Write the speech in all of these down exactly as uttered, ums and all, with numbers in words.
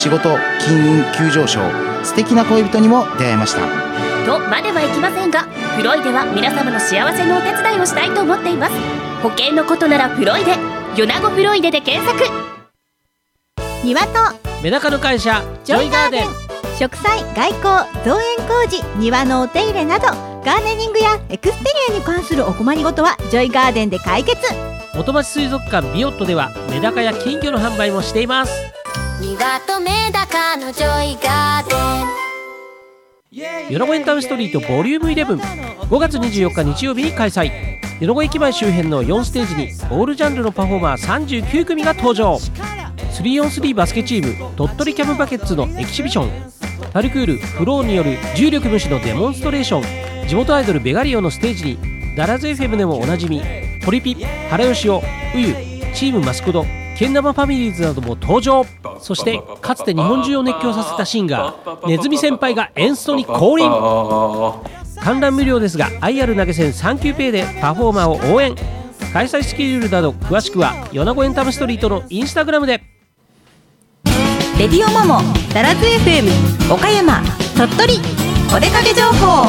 仕事、金運急上昇、素敵な恋人にも出会いました。 とまではいきませんが、フロイデは皆様の幸せのお手伝いをしたいと思っています。保険のことならフロイデ、米子フロイデで検索。 庭とメダカの会社ジョイガーデン、 植栽、外交、造園工事、庭のお手入れなどガーデニングやエクステリアに関するお困りごとはジョイガーデンで解決。 元町水族館ビオットではメダカや金魚の販売もしています。 庭とメダカのジョイガーデン。 米子エンタメストリートボリュームじゅういち、ごがつにじゅうよっか日曜日に開催。米子駅前周辺のよんステージにオールジャンルのパフォーマーさんじゅうきゅうくみが登場。 スリーオンスリー バスケチーム鳥取キャブバケッツのエキシビション、パルクールフローによる重力無視のデモンストレーション、地元アイドルベガリオのステージにダラズ エフエム でもおなじみポリピ、原吉尾、ウユ、チームマスコド、ケンナマファミリーズなども登場。そしてかつて日本中を熱狂させたシンガーネズミ先輩がエンストに降臨。観覧無料ですが アイアール 投げ銭 サンキューペイでパフォーマーを応援。開催スケジュールなど詳しくは米子エンタメストリートのインスタグラムで。 レディオモモ、ダラズ エフエム、岡山、鳥取、お出かけ情報。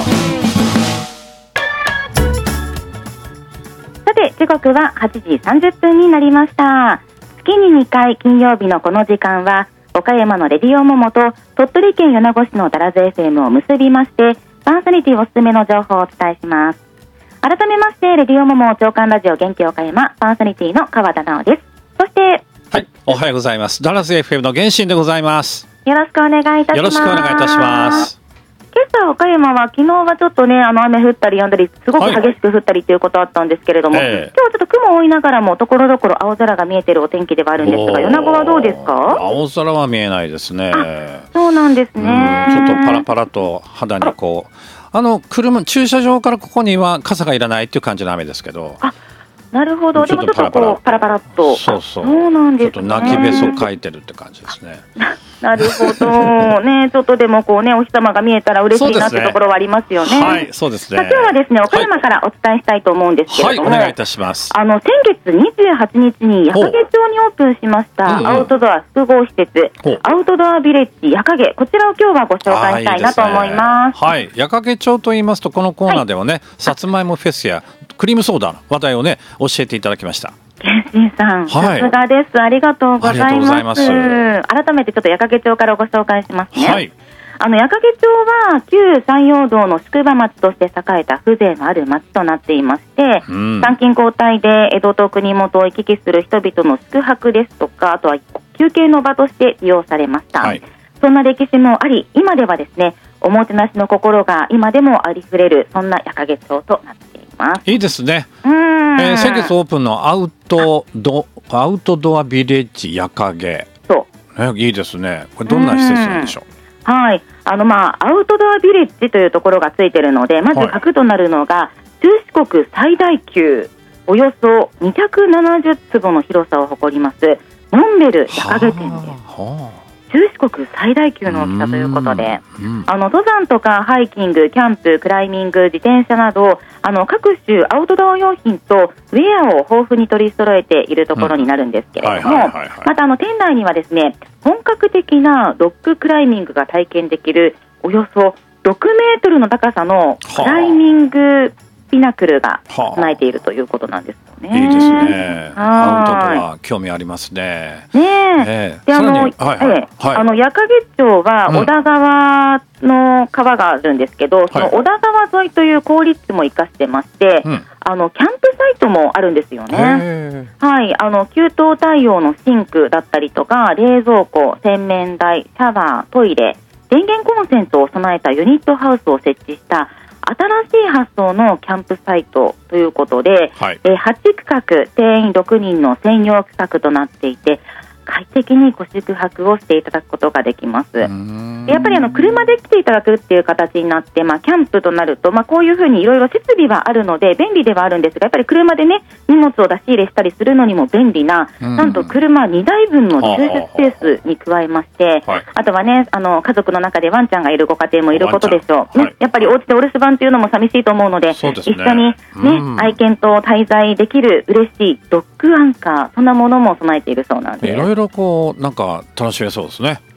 さて時刻ははちじさんじゅっぷんになりました。月ににかい金曜日のこの時間は岡山のレディオモモと鳥取県米子市のダラズ エフエム を結びまして、パーソナリティおすすめの情報をお伝えします。改めましてレディオモモ長官ラジオ元気岡山パーソナリティの川田直です。そしてはい、おはようございます。ダラス エフエム の原神でございます。 よろしくお願いいたします。 よろしくお願いいたします。 今朝岡山は昨日はちょっとねあの雨降ったり止んだりすごく激しく降ったりということあったんですけれども、はい、えー、今日はちょっと雲を追いながらもところどころ青空が見えているお天気ではあるんですが、米子はどうですか？ 青空は見えないですね。 そうなんですね。 ちょっとパラパラと肌にこうあの車駐車場からここには傘がいらないっていう感じの雨ですけど。あ、 なるほど。でもちょっとこうパラパラっと。 そうそう。 そうなんですね。 ちょっと泣きべそかいてるって感じですね。 なるほどね。ちょっとでもこうねお日様が見えたら嬉しいなってところはありますよね。 はい、そうですね。 今日はですね岡山からお伝えしたいと思うんですけれども、 はい、お願いいたします。 あの先月にじゅうはちにちに矢掛町にオープンしましたアウトドア複合施設、うんうん、アウトドアビレッジ矢掛、こちらを今日はご紹介したいなと思います。 はい、矢掛町と言いますとこのコーナーではね、はい、さつまいもフェスやクリームソーダの話題をね教えていただきました。 原神さん、さすがです。ありがとうございます。改めてちょっと矢掛町からご紹介しますね。はい、あの矢掛町は旧山陽道の宿場町として栄えた風情のある町となっていまして、うん、参勤交代で江戸と国元を行き来する人々の宿泊ですとか、あとは休憩の場として利用されました。はい、そんな歴史もあり、今ではですねおもてなしの心が今でもありふれる、そんな矢掛町となっています。 いいですね。えー、先月オープンのアウトドアウトドアビレッジ矢掛、そう、ね、いいですね。これどんな施設なんでしょう？ はい、あのまあアウトドアビレッジというところがついているので、まず核となるのが中四国最大級、およそにひゃくななじゅうつぼの広さを誇りますモンベル矢掛店です。はあ、中四国最大級の大きさということで、うん、あの登山とかハイキング、キャンプ、クライミング、自転車などあの各種アウトドア用品とウェアを豊富に取り揃えているところになるんですけれども、またあの店内にはですね本格的なロッククライミングが体験できるおよそろくメートルの高さのクライミングピナクルが備えているということなんですよね。 いいですね。アウトドア興味ありますね。 ねえ。で、あの、はいはいはい、あの矢掛町は小田川の川があるんですけど、うん、その小田川沿いという好立地も生かしてまして、はい、あのキャンプサイトもあるんですよね。はい、あの給湯対応のシンクだったりとか冷蔵庫、洗面台、シャワー、トイレ、電源コンセントを備えたユニットハウスを設置した新しい発想のキャンプサイトということで、はい、えー、はちくかく定員ろくにんの専用区画となっていて快適にご宿泊をしていただくことができます。やっぱりあの車で来ていただくっていう形になって、まあ、キャンプとなると、まあ、こういうふうにいろいろ設備はあるので便利ではあるんですが、やっぱり車でね荷物を出し入れしたりするのにも便利な、なんと車にだいぶんの駐車スペースに加えまして、はい、あとはねあの家族の中でワンちゃんがいるご家庭もいることでしょう、ね、はい、やっぱりお家でお留守番というのも寂しいと思うので、ね、一緒に、ね、愛犬と滞在できる嬉しいドッグアンカー、そんなものも備えているそうなんです。 いろいろこうなんか楽しめそうですね。